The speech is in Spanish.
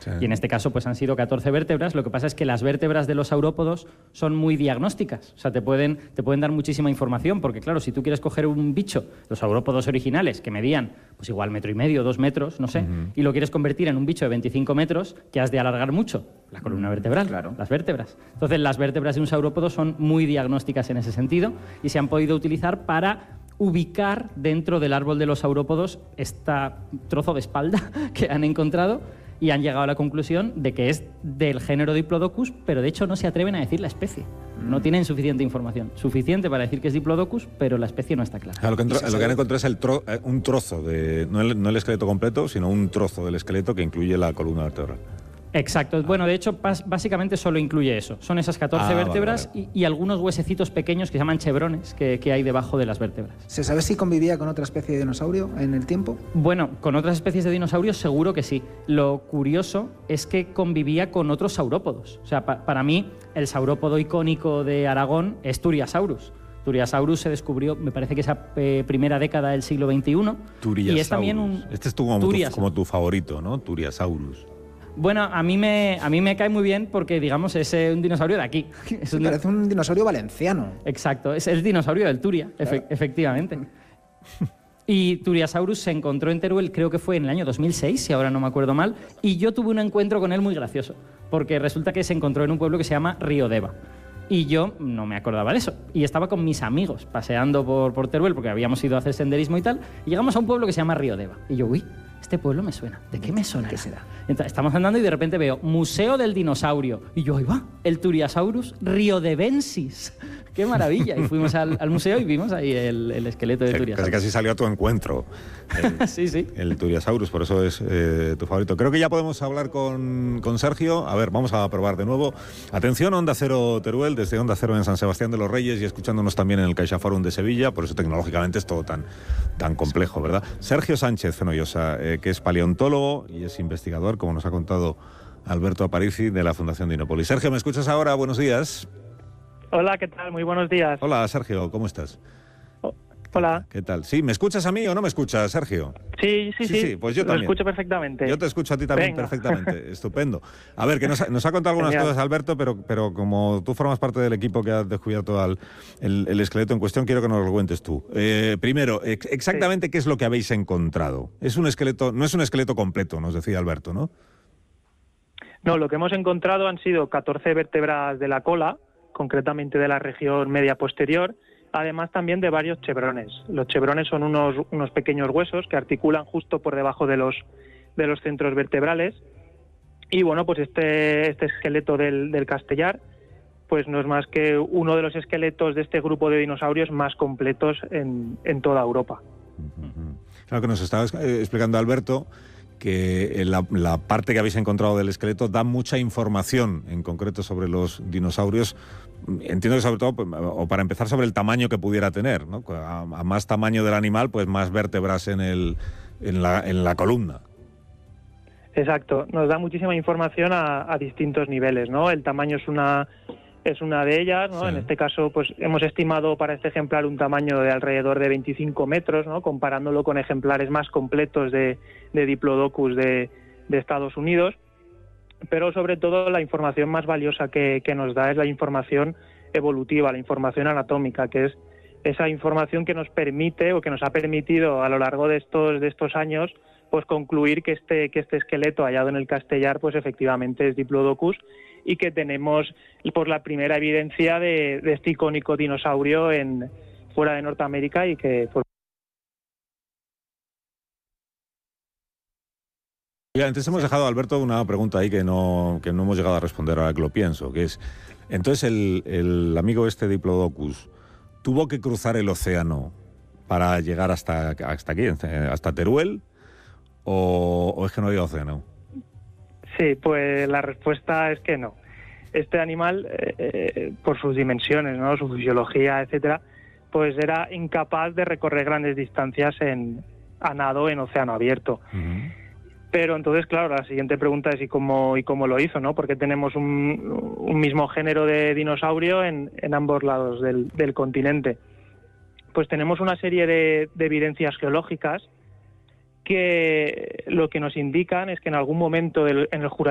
Sí. Y en este caso pues han sido 14 vértebras. Lo que pasa es que las vértebras de los saurópodos son muy diagnósticas. O sea, te pueden dar muchísima información, porque claro, si tú quieres coger un bicho, los saurópodos originales, que medían pues igual 1,5 metros, 2 metros, no sé, y lo quieres convertir en un bicho de 25 metros, que has de alargar mucho la columna vertebral, Claro. las vértebras. Entonces, las vértebras de un saurópodo son muy diagnósticas en ese sentido y se han podido utilizar para ubicar dentro del árbol de los saurópodos este trozo de espalda que han encontrado, y han llegado a la conclusión de que es del género Diplodocus, pero de hecho no se atreven a decir la especie. No tienen suficiente información. Suficiente para decir que es Diplodocus, pero la especie no está clara. Lo que han encontrado es un trozo, no el esqueleto completo, sino un trozo del esqueleto que incluye la columna vertebral. Exacto. Bueno, de hecho, básicamente solo incluye eso. Son esas 14 vértebras vale. Y algunos huesecitos pequeños que se llaman chevrones que hay debajo de las vértebras. ¿Se sabe si convivía con otra especie de dinosaurio en el tiempo? Bueno, con otras especies de dinosaurios seguro que sí. Lo curioso es que convivía con otros saurópodos. O sea, para mí, el saurópodo icónico de Aragón es Turiasaurus. Turiasaurus se descubrió, me parece que esa primera década del siglo XXI. Turiasaurus. Y es también un... Este es como tu favorito, ¿no? Turiasaurus. Bueno, a mí me cae muy bien porque, digamos, es un dinosaurio de aquí. Parece un dinosaurio valenciano. Exacto, es el dinosaurio del Turia, Claro. efectivamente. Y Turiasaurus se encontró en Teruel, creo que fue en el año 2006, si ahora no me acuerdo mal, y yo tuve un encuentro con él muy gracioso, porque resulta que se encontró en un pueblo que se llama Río Deva. Y yo no me acordaba de eso. Y estaba con mis amigos paseando por Teruel, porque habíamos ido a hacer senderismo y tal, y llegamos a un pueblo que se llama Río Deva. Y yo, uy, este pueblo me suena. ¿De qué me suena? ¿Qué será? Entonces, estamos andando y de repente veo Museo del Dinosaurio. Y yo, ahí va, el Turiasaurus riodevensis. ¡Qué maravilla! Y fuimos al museo y vimos ahí el esqueleto de Turiasaurus. Casi salió a tu encuentro. Sí. El Turiasaurus, por eso es tu favorito. Creo que ya podemos hablar con Sergio. A ver, vamos a probar de nuevo. Atención, Onda Cero Teruel, desde Onda Cero en San Sebastián de los Reyes y escuchándonos también en el CaixaForum de Sevilla. Por eso tecnológicamente es todo tan complejo, ¿verdad? Sergio Sánchez Fenollosa, que es paleontólogo y es investigador, como nos ha contado Alberto Aparici, de la Fundación Dinópolis. Sergio, ¿me escuchas ahora? Buenos días. Hola, ¿qué tal? Muy buenos días. Hola, Sergio, ¿cómo estás? Hola. ¿Qué tal? ¿Sí? ¿Me escuchas a mí o no me escuchas, Sergio? Sí, pues yo también. Lo escucho perfectamente. Yo te escucho a ti también. Venga. Perfectamente. Estupendo. A ver, que nos ha contado algunas Genial. cosas Alberto, pero como tú formas parte del equipo que ha descubierto el esqueleto en cuestión, quiero que nos lo cuentes tú. Primero, exactamente qué es lo que habéis encontrado. Es un esqueleto, no es un esqueleto completo, nos decía Alberto, ¿no? No, lo que hemos encontrado han sido 14 vértebras de la cola, concretamente de la región media posterior, además también de varios chevrones. Los chevrones son unos pequeños huesos que articulan justo por debajo de los centros vertebrales. Y bueno, pues este esqueleto del Castellar pues no es más que uno de los esqueletos de este grupo de dinosaurios más completos en toda Europa. Claro, que nos estaba explicando Alberto que la parte que habéis encontrado del esqueleto da mucha información en concreto sobre los dinosaurios. Entiendo que sobre todo, o para empezar, sobre el tamaño que pudiera tener, ¿no? A más tamaño del animal, pues más vértebras en la columna. Exacto, nos da muchísima información a distintos niveles, ¿no? El tamaño es una de ellas, ¿no? Sí. En este caso, pues hemos estimado para este ejemplar un tamaño de alrededor de 25 metros, ¿no? Comparándolo con ejemplares más completos de Diplodocus de Estados Unidos. Pero sobre todo la información más valiosa que nos da es la información evolutiva, la información anatómica, que es esa información que nos permite o que nos ha permitido a lo largo de estos años pues concluir que este esqueleto hallado en el Castellar pues efectivamente es Diplodocus y que tenemos por la primera evidencia de este icónico dinosaurio fuera de Norteamérica y que pues, Antes hemos dejado, Alberto, una pregunta ahí que no hemos llegado a responder, ahora que lo pienso, que es, entonces el amigo Diplodocus tuvo que cruzar el océano para llegar hasta aquí, hasta Teruel, o es que no había océano? sí, pues la respuesta es que no. Este animal, por sus dimensiones, ¿no? Su fisiología, etcétera, pues era incapaz de recorrer grandes distancias a nado en océano abierto. Uh-huh. Pero entonces, claro, la siguiente pregunta es ¿y cómo lo hizo, no? Porque tenemos un mismo género de dinosaurio en ambos lados del continente. Pues tenemos una serie de evidencias geológicas que lo que nos indican es que en algún momento en el Jurásico